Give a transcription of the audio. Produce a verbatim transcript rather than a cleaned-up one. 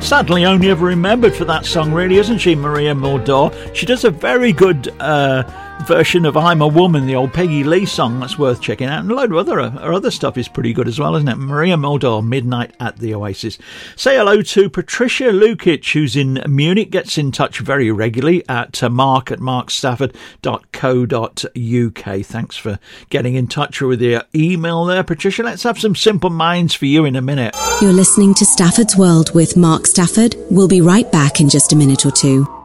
Sadly only ever remembered for that song, really, isn't she, Maria Muldaur? She does a very good uh, version of I'm a Woman, the old Peggy Lee song. That's worth checking out. And a load of other, her other stuff is pretty good as well, isn't it? Maria Muldaur, Midnight at the Oasis. Say hello to Patricia Lukic, who's in Munich, gets in touch very regularly at uh, mark at mark stafford dot co dot uk. Thanks for getting in touch with your email there, Patricia. Let's have some Simple Minds for you in a minute. You're listening to Stafford's World with Mark Stafford. We'll be right back in just a minute or two.